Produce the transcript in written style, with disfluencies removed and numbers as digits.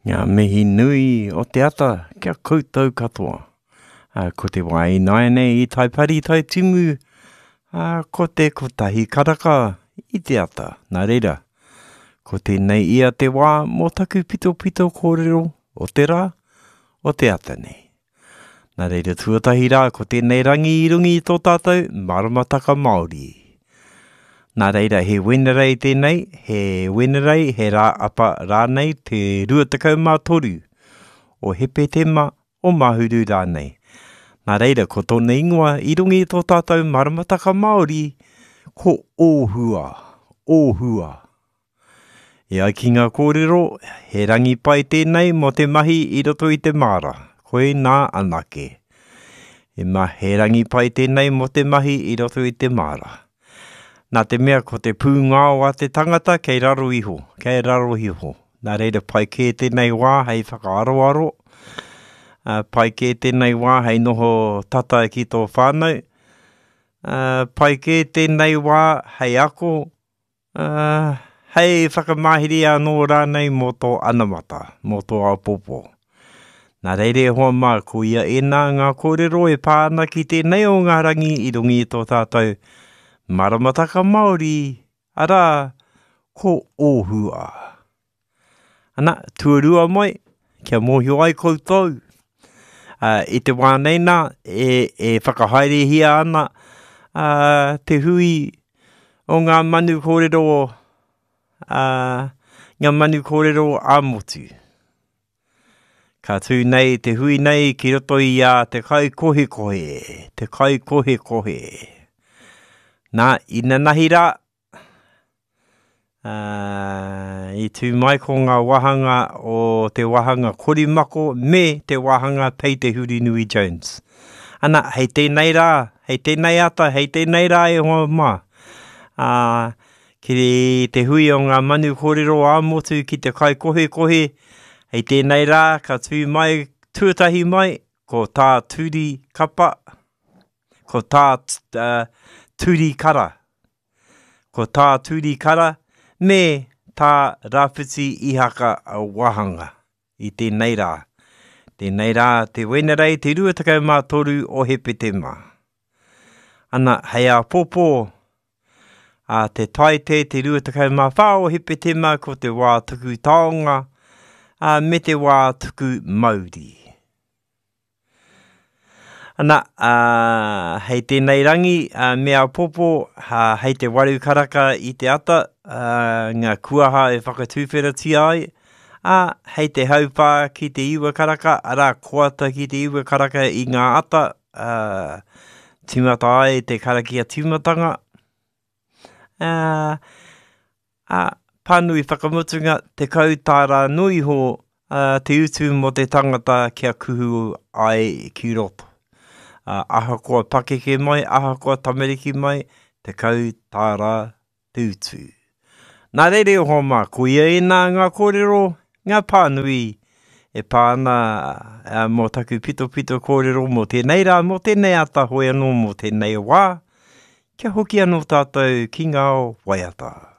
Ngā mihi nui o te ata kia koutou katoa. Ko te wai nai nei I tai pari tai timu. Ko te kotahi karaka I te ata. Nā reira, ko tēnei ia te wā mō taku pito pito kōrero o te rā o te ata nei. Nā reira tuatahi rā, ko tēnei rangi I rungi I tō tātou maramataka Māori. Nā reira, he wenerei tēnei, he wenerei, he rā apa rānei te 23 o he petema o mahuru rānei. Nā reira, ko tōna ingoa I rungi I tō tātou maramataka Māori, ko ōhua, ōhua. E ai ki ngā kōrero, he rangi pai tēnei mo te mahi I roto I te māra, koe nā anake. He rangi pai tēnei mo te mahi I roto I te māra. Nā te mea ko te pūngao a te tangata kei raro iho, kei raro iho. Nā reira pai kē tēnei wā hei whakaaroaro, pai kē tēnei wā hei noho tata ki tō whānau, pai kē tēnei wā hei ako, hei whakamahiri anō rānei mō tō anamata, mō tō apopo. Nā reire hoa mā ko ia e nā ngā kōrero e pāna ki tēnei o ngā rangi I rungi I tō tātou, maramataka Māori, ara, ko ōhua. Ana, tuarua mai, kia mōhio ai koutou. I te wānei nā, e whakahaere hia ana, te hui o ngā manu kōrero, ngā manu kōrero āmotu. Ka tū nei, te hui nei, ki roto I te kai kohe kohe, te kai kohe kohe. Nā, ina nahi rā, I tū mai ko ngā wahanga o te wahanga Korimako me te wahanga Pei Te Huri Nui Jones. Ana, hei tēnei rā, hei tēnei ata, hei tēnei rā e hoa mā. Ki te hui o ngā manu kōrero āmotu ki te kai kohe kohe, hei tēnei rā, ka tū mai, tuatahi mai, ko tā tūri kapa, ko tā tūri kara. Ko tā tūri kara, me tā rāwhiti ihaka a wahanga I tēnei rā. Tēnei rā, te wenerei te 23 o he petema. Ana, hei a popo, te taite te 24 o he petema ko te wā tuku taonga, me te wā tuku Māori. Ana, hei tēnei rangi, mea popo, hei te waru karaka I te ata, ngā kuaha e whakatūwhera ti ai, hei te haupā ki te iwa karaka, ara koata ki te iwa karaka I ngā ata, tīmata ai te karakia tīmatanga, pānui whakamutunga, te kautara nui ho, te utu mo te tangata kia kuhu ai ki roto. Aha koa pakeke mai, aha koa tamariki mai, te kautara te utu. Nā reire o homa, ko ia e nā ngā kōrero, ngā pānui, e pāna mō taku pito pito kōrero mō tēnei rā, mō tēnei ata hoi anō mō tēnei wā, kia hoki anō tātou ki ngā waiata.